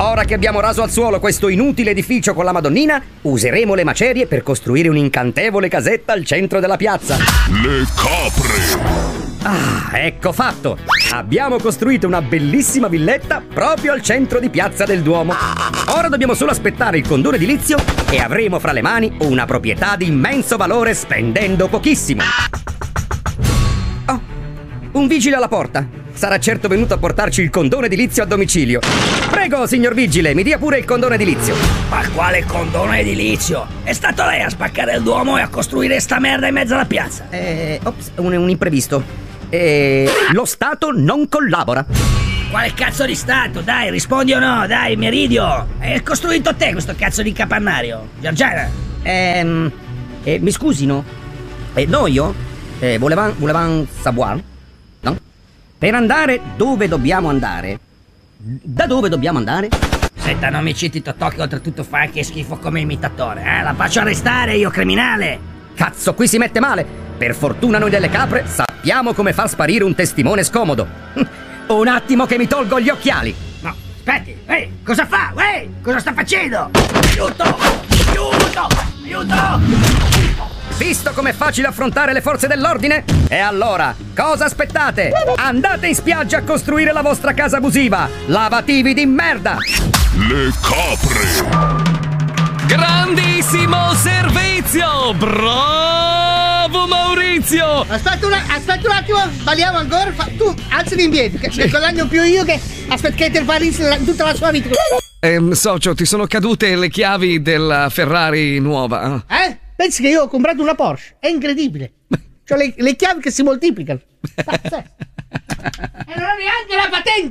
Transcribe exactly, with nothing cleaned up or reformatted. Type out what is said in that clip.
Ora che abbiamo raso al suolo questo inutile edificio con la Madonnina, useremo le macerie per costruire un'incantevole casetta al centro della piazza. Le capre! Ah, ecco fatto! Abbiamo costruito una bellissima villetta proprio al centro di Piazza del Duomo. Ora dobbiamo solo aspettare il condono edilizio e avremo fra le mani una proprietà di immenso valore spendendo pochissimo. Oh, un vigile alla porta. Sarà certo venuto a portarci il condono edilizio a domicilio. Prego, signor vigile, mi dia pure il condono edilizio. Ma quale condono edilizio? È stato lei a spaccare il Duomo e a costruire sta merda in mezzo alla piazza. Eh, ops, un, un imprevisto. Eh, lo Stato non collabora. Quale cazzo di Stato? Dai, rispondi o no? Dai, Meridio. È costruito te questo cazzo di capannario, Giorgiana? Ehm, eh, mi scusino. Eh, noi io? Eh, volevam, volevam savoir, no? Per andare dove dobbiamo andare? Da dove dobbiamo andare? Senta, non mi citi Totò che oltretutto fa anche schifo come imitatore, eh? La faccio arrestare io, criminale! Cazzo, qui si mette male! Per fortuna noi delle capre sappiamo come far sparire un testimone scomodo. Un attimo che mi tolgo gli occhiali. No, aspetti, ehi, cosa fa? Ehi, cosa sta facendo? Aiuto! Aiuto! Aiuto! Visto com'è facile affrontare le forze dell'ordine? E allora, cosa aspettate? Andate in spiaggia a costruire la vostra casa abusiva! Lavativi di merda! Le capre! Grandissimo servizio! Bravo Maurizio! Aspetta, una, aspetta un attimo, balliamo ancora. Fa, tu alzati in piedi, che ne guadagno più io che aspetta che te parli tutta la sua vita. Ehm, socio, ti sono cadute le chiavi della Ferrari nuova. Eh? Pensi che io ho comprato una Porsche? È incredibile. C'ho le, le chiavi che si moltiplicano. E non ho neanche la patente!